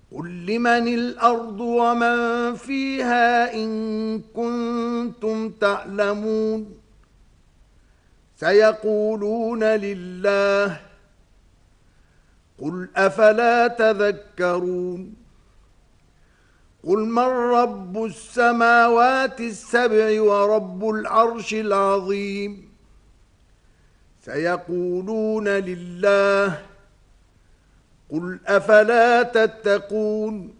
قل لمن الأرض ومن فيها إن كنتم تعلمون سيقولون لله قل أفلا تذكرون قل من رب السماوات السبع ورب العرش العظيم سيقولون لله قل أفلا تتقون